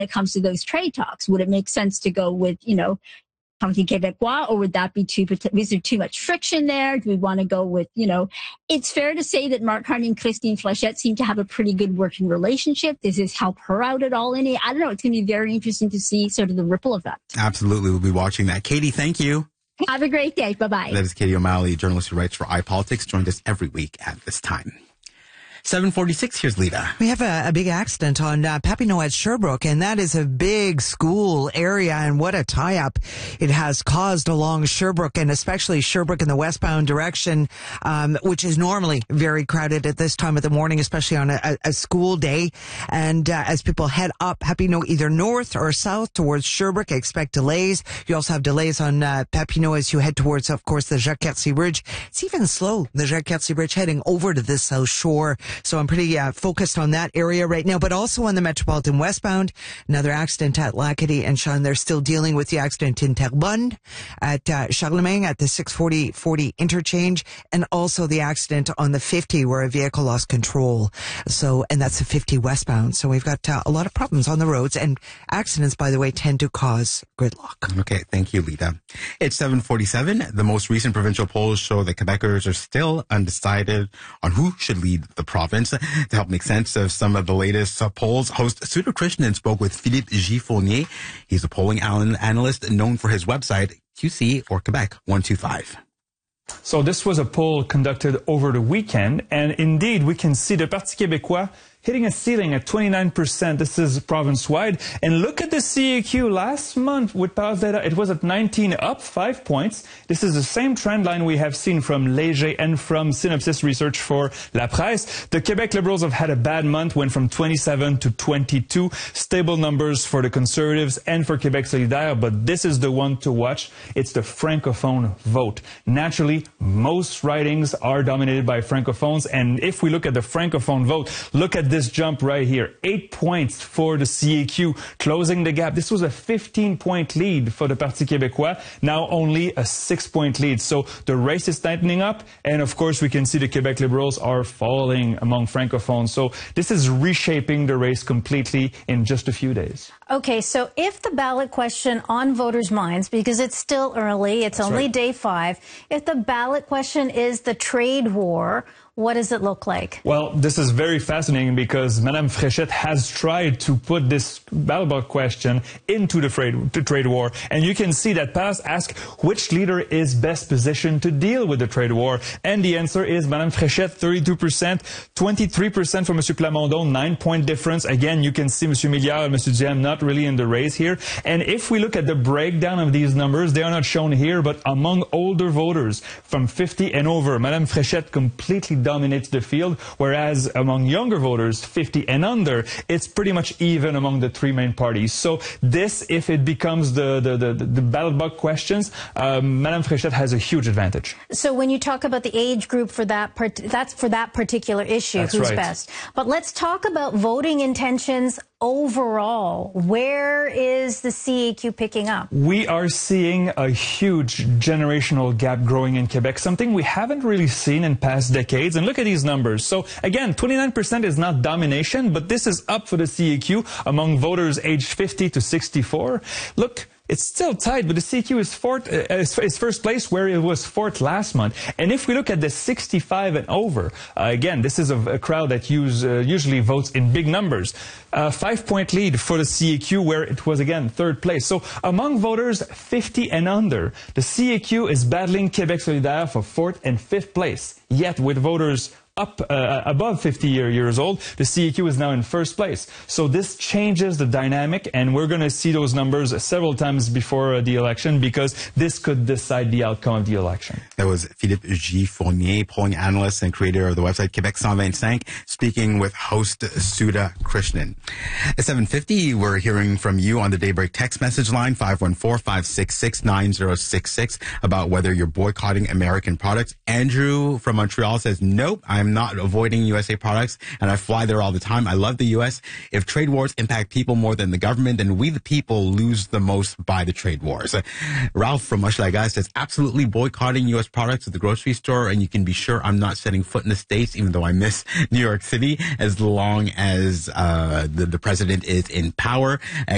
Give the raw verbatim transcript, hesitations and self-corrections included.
it comes to those trade talks? Would it make sense to go with, you know, Parti Québécois, or would that be too, is there too much friction there? Do we want to go with, you know, it's fair to say that Mark Carney and Christine Flechette seem to have a pretty good working relationship. Does this help her out at all? Any, I don't know. It's going to be very interesting to see sort of the ripple effect. Absolutely. We'll be watching that. Katie, thank you. Have a great day. Bye-bye. That is Katie O'Malley, journalist who writes for iPolitics, joined us every week at this time. seven forty-six, here's Lita. We have a, a big accident on uh, Papineau at Sherbrooke, and that is a big school area, and what a tie-up it has caused along Sherbrooke, and especially Sherbrooke in the westbound direction, um, which is normally very crowded at this time of the morning, especially on a, a school day. And uh, as people head up Papineau, either north or south towards Sherbrooke, expect delays. You also have delays on uh, Papineau as you head towards, of course, the Jacques-Cartier Bridge. It's even slow, the Jacques-Cartier Bridge, heading over to the South Shore. So I'm pretty uh, focused on that area right now, but also on the Metropolitan westbound. Another accident at Lacadie and Sean. They're still dealing with the accident in Terrebonne, at uh, Charlemagne at the six forty forty interchange, and also the accident on the fifty where a vehicle lost control. So, and that's the fifty westbound. So we've got uh, a lot of problems on the roads, and accidents, by the way, tend to cause gridlock. Okay, thank you, Lita. It's seven forty-seven. The most recent provincial polls show that Quebecers are still undecided on who should lead the province. To help make sense of some of the latest uh, polls, host Sudha Krishnan spoke with Philippe G. Fournier. He's a polling analyst known for his website, Q C or Quebec one two five. So this was a poll conducted over the weekend, and indeed we can see the Parti Québécois hitting a ceiling at twenty-nine percent. This is province-wide. And look at the C A Q last month with Pars data. It was at nineteen, up five points. This is the same trend line we have seen from Léger and from Synopsis Research for La Presse. The Quebec Liberals have had a bad month, went from twenty-seven to twenty-two. Stable numbers for the Conservatives and for Québec Solidaire, but this is the one to watch. It's the Francophone vote. Naturally, most ridings are dominated by Francophones, and if we look at the Francophone vote, look at this jump right here. Eight points for the C A Q, closing the gap. This was a fifteen-point lead for the Parti Québécois, now only a six-point lead. So the race is tightening up, and of course we can see the Quebec Liberals are falling among Francophones. So this is reshaping the race completely in just a few days. Okay, so if the ballot question on voters' minds, because it's still early, it's That's only right. day five, if the ballot question is the trade war, what does it look like? Well, this is very fascinating because Madame Fréchette has tried to put this ballot question into the trade, the trade war. And you can see that Paz asked which leader is best positioned to deal with the trade war. And the answer is Madame Fréchette, thirty-two percent, twenty-three percent for Monsieur Plamondon, nine-point difference. Again, you can see Monsieur Milliard and Monsieur Diam not really in the race here. And if we look at the breakdown of these numbers, they are not shown here, but among older voters from fifty and over, Madame Fréchette completely dominates the field, whereas among younger voters, fifty and under, it's pretty much even among the three main parties. So this, if it becomes the, the, the, the ballot box questions, um, Madame Fréchette has a huge advantage. So when you talk about the age group for that, part, that's for that particular issue, That's who's right. best. But let's talk about voting intentions overall. Where is the C A Q picking up? We are seeing a huge generational gap growing in Quebec, something we haven't really seen in past decades. And look at these numbers. So again, twenty-nine percent is not domination, but this is up for the C A Q among voters aged fifty to sixty-four. Look, it's still tight, but the C Q is fourth, uh, is first place where it was fourth last month. And if we look at the sixty-five and over, uh, again, this is a, a crowd that use, uh, usually votes in big numbers. Uh, five-point lead for the C A Q, where it was, again, third place. So among voters fifty and under, the C A Q is battling Québec Solidaire for fourth and fifth place. Yet with voters up uh, above fifty years old, the C A Q is now in first place. So this changes the dynamic, and we're going to see those numbers several times before uh, the election, because this could decide the outcome of the election. That was Philippe G. Fournier, polling analyst and creator of the website Québec one twenty-five, speaking with host Sudha Krishnan. At seven fifty, we're hearing from you on the Daybreak text message line, five one four, five six six, nine zero six six, about whether you're boycotting American products. Andrew from Montreal says, nope, I'm not avoiding U S A products, and I fly there all the time. I love the U S. If trade wars impact people more than the government, then we, the people, lose the most by the trade wars. Uh, Ralph from Hochelaga says, absolutely boycotting U S products at the grocery store, and you can be sure I'm not setting foot in the States, even though I miss New York City, as long as uh, the, the president is in power. Uh,